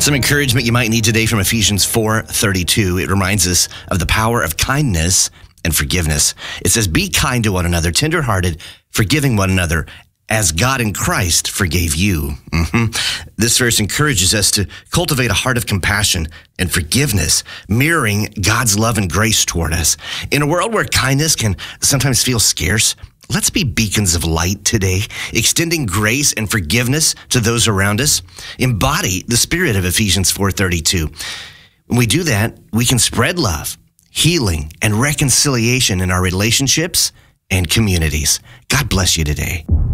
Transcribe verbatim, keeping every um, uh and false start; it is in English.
Some encouragement you might need today from Ephesians four thirty-two. It reminds us of the power of kindness and forgiveness. It says, be kind to one another, tenderhearted, forgiving one another, as God in Christ forgave you. Mm-hmm. This verse encourages us to cultivate a heart of compassion and forgiveness, mirroring God's love and grace toward us. In a world where kindness can sometimes feel scarce, let's be beacons of light today, extending grace and forgiveness to those around us. Embody the spirit of Ephesians four thirty-two. When we do that, we can spread love, healing, and reconciliation in our relationships and communities. God bless you today.